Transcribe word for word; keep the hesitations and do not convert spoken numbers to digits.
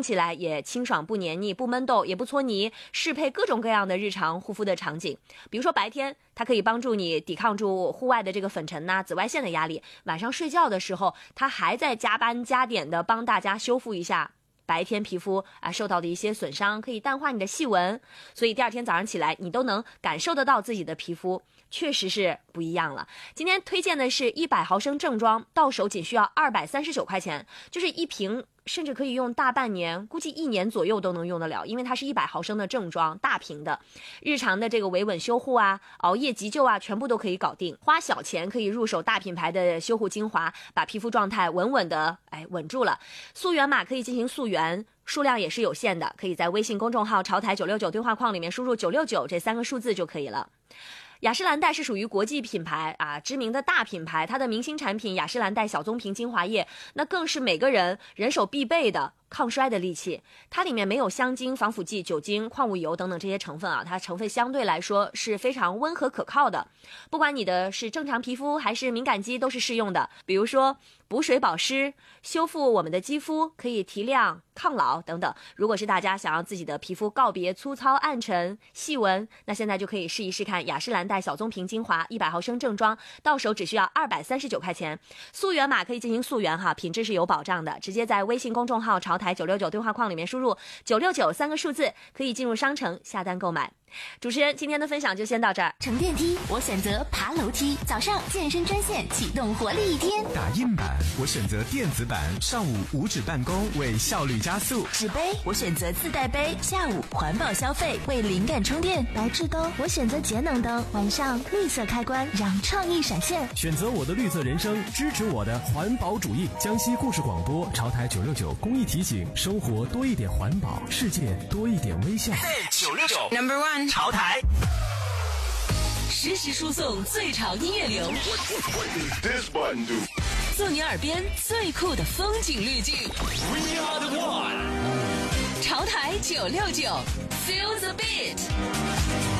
用起来也清爽不黏腻，不闷痘也不搓泥，适配各种各样的日常护肤的场景。比如说白天它可以帮助你抵抗住户外的这个粉尘呐、紫外线的压力，晚上睡觉的时候它还在加班加点的帮大家修复一下白天皮肤啊受到的一些损伤，可以淡化你的细纹，所以第二天早上起来你都能感受得到自己的皮肤确实是不一样了。今天推荐的是一百毫升正装，到手仅需要二百三十九块钱，就是一瓶甚至可以用大半年，估计一年左右都能用得了，因为它是一百毫升的正装，大瓶的，日常的这个维稳修护啊，熬夜急救啊，全部都可以搞定。花小钱可以入手大品牌的修护精华，把皮肤状态稳稳的哎稳住了。溯源码可以进行溯源，数量也是有限的，可以在微信公众号潮台九六九对话框里面输入九六九这三个数字就可以了。雅诗兰黛是属于国际品牌啊，知名的大品牌，它的明星产品雅诗兰黛小棕瓶精华液，那更是每个人人手必备的抗衰的利器。它里面没有香精、防腐剂、酒精、矿物油等等这些成分啊，它成分相对来说是非常温和可靠的，不管你的是正常皮肤还是敏感肌都是适用的。比如说补水保湿，修复我们的肌肤，可以提亮抗老等等。如果是大家想要自己的皮肤告别粗糙暗沉细纹，那现在就可以试一试看雅诗兰黛小棕瓶精华一百毫升正装，到手只需要二百三十九块钱，溯源码可以进行溯源哈，品质是有保障的，直接在微信公众号潮台九六九对话框里面输入九六九三个数字，可以进入商城下单购买。主持人今天的分享就先到这儿。 乘电梯我选择爬楼梯，早上健身专线启动活力一天。 打印版我选择电子版，上午无纸办公为效率加速。 纸杯我选择自带杯，下午环保消费为灵感充电。白炽灯我选择节能灯，晚上绿色开关让创意闪现。 选择我的绿色人生，支持我的环保主义。江西故事广播潮台九六九公益提醒：生活多一点环保，世界多一点微笑。 九六九 Number one 潮台， 实时输送最潮音乐流， What, what, what does this button do? 做你耳边最酷的风景滤镜。 We are the one。 潮台九六九 Feel the beat。